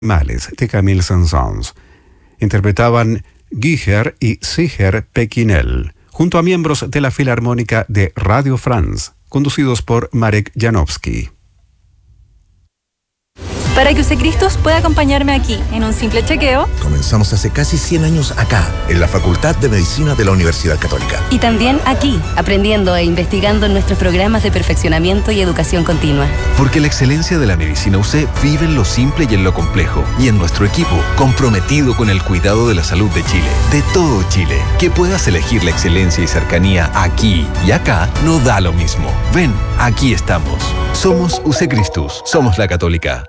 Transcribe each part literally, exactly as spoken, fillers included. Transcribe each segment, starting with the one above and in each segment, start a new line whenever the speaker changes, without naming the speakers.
Males de Camille Saint-Saëns. Interpretaban Giger y Siger Pekinel, junto a miembros de la Filarmónica de Radio France, conducidos por Marek Janowski.
Para que Usecristos pueda acompañarme aquí en un simple chequeo.
Comenzamos hace casi cien años acá, en la Facultad de Medicina de la Universidad Católica.
Y también aquí, aprendiendo e investigando en nuestros programas de perfeccionamiento y educación continua.
Porque la excelencia de la medicina U C vive en lo simple y en lo complejo. Y en nuestro equipo, comprometido con el cuidado de la salud de Chile. De todo Chile. Que puedas elegir la excelencia y cercanía aquí y acá no da lo mismo. Ven, aquí estamos. Somos Usecristus. Somos la Católica.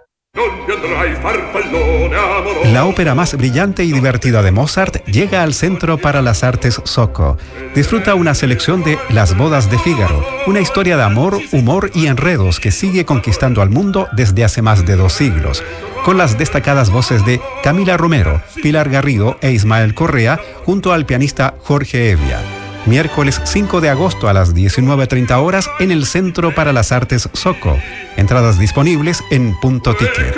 La ópera más brillante y divertida de Mozart llega al Centro para las Artes Soko. Disfruta una selección de Las bodas de Fígaro, una historia de amor, humor y enredos que sigue conquistando al mundo desde hace más de dos siglos, con las destacadas voces de Camila Romero, Pilar Garrido e Ismael Correa, junto al pianista Jorge Evia. Miércoles cinco de agosto a las diecinueve treinta horas en el Centro para las Artes Soko. Entradas disponibles en Punto Ticket.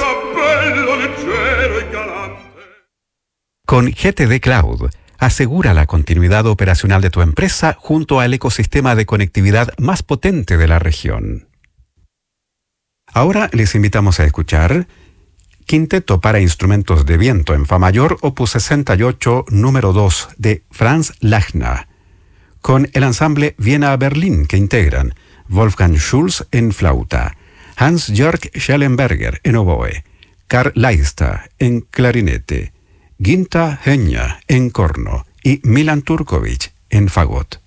Con G T D Cloud, asegura la continuidad operacional de tu empresa junto al ecosistema de conectividad más potente de la región. Ahora les invitamos a escuchar Quinteto para instrumentos de viento en Fa mayor, opus sesenta y ocho, número dos, de Franz Lachner, con el ensamble Viena-Berlín que integran Wolfgang Schulz en flauta, Hans-Jörg Schellenberger en oboe, Karl Leister en clarinete, Ginta Henya en corno y Milan Turkovic en fagot.